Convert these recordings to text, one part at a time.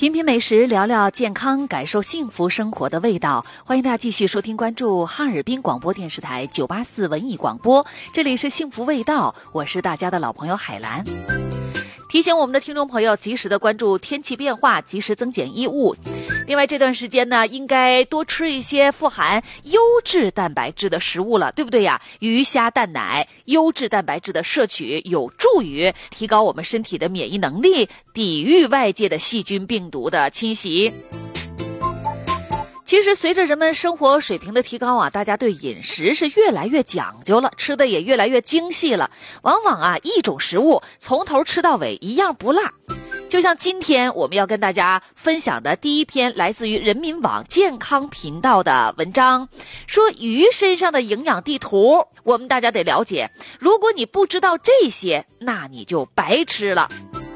品品美食，聊聊健康，感受幸福生活的味道。欢迎大家继续收听关注哈尔滨广播电视台984文艺广播，这里是幸福味道，我是大家的老朋友海兰。提醒我们的听众朋友及时的关注天气变化，及时增减衣物。另外这段时间呢，应该多吃一些富含优质蛋白质的食物了，对不对呀？鱼虾蛋奶，优质蛋白质的摄取有助于提高我们身体的免疫能力，抵御外界的细菌病毒的侵袭。其实随着人们生活水平的提高啊，大家对饮食是越来越讲究了，吃的也越来越精细了。往往啊，一种食物从头吃到尾一样不落。就像今天我们要跟大家分享的第一篇来自于人民网健康频道的文章，说鱼身上的营养地图，我们大家得了解。如果你不知道这些，那你就白吃了。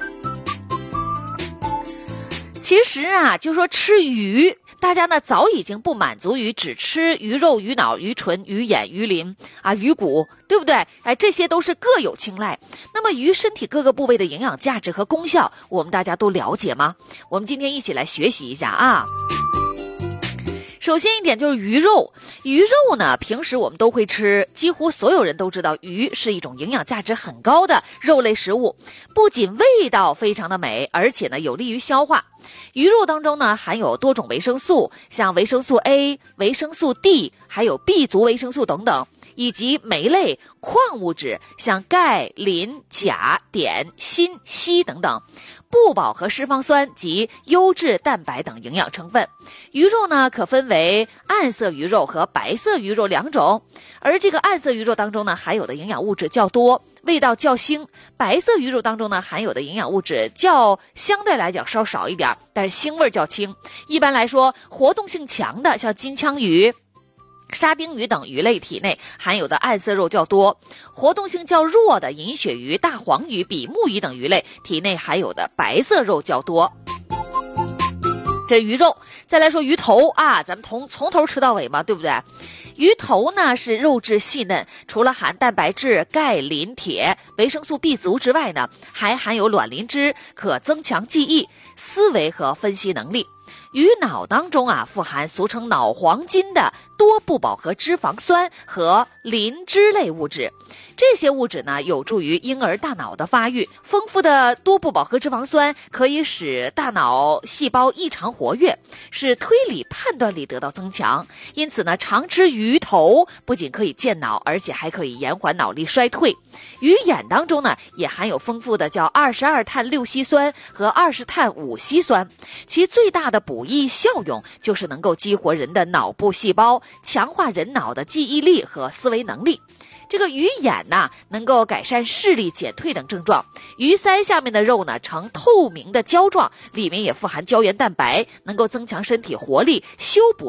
其实啊，就说吃鱼，大家呢早已经不满足于只吃鱼肉、鱼脑、鱼唇、鱼眼、鱼鳞啊、鱼骨，对不对？这些都是各有青睐。那么鱼身体各个部位的营养价值和功效，我们大家都了解吗？我们今天一起来学习一下啊。首先一点就是鱼肉，鱼肉呢，平时我们都会吃，几乎所有人都知道鱼是一种营养价值很高的肉类食物，不仅味道非常的美，而且呢有利于消化。鱼肉当中呢含有多种维生素，像维生素 A、维生素 D， 还有 B 族维生素等等，以及酶类、矿物质，像钙、磷、钾、碘、锌、硒等等，不饱和脂肪酸及优质蛋白等营养成分。鱼肉呢可分为暗色鱼肉和白色鱼肉两种，而这个暗色鱼肉当中呢含有的营养物质较多，味道较腥，白色鱼肉当中呢含有的营养物质相对来讲稍少一点，但是腥味较轻。一般来说，活动性强的像金枪鱼、沙丁鱼等鱼类体内含有的暗色肉较多，活动性较弱的银鳕鱼、大黄鱼、比目鱼等鱼类体内含有的白色肉较多。这鱼肉，再来说鱼头啊，咱们从头吃到尾嘛，对不对？鱼头呢是肉质细嫩，除了含蛋白质、钙、磷、铁、维生素 B 族之外呢，还含有卵磷脂，可增强记忆、思维和分析能力。鱼脑当中啊，富含俗称脑黄金的多不饱和脂肪酸和磷脂类物质，这些物质呢有助于婴儿大脑的发育。丰富的多不饱和脂肪酸可以使大脑细胞异常活跃，使推理判断力得到增强。因此呢，常吃鱼头不仅可以健脑，而且还可以延缓脑力衰退。鱼眼当中呢也含有丰富的叫22碳6烯酸和20碳5烯酸，其最大的补益效用就是能够激活人的脑部细胞，强化人脑的记忆力和思维能力。这个鱼眼呢，能够改善视力减退等症状。鱼鳃下面的肉呢，呈透明的胶状，里面也富含胶原蛋白，能够增强身体活力，修补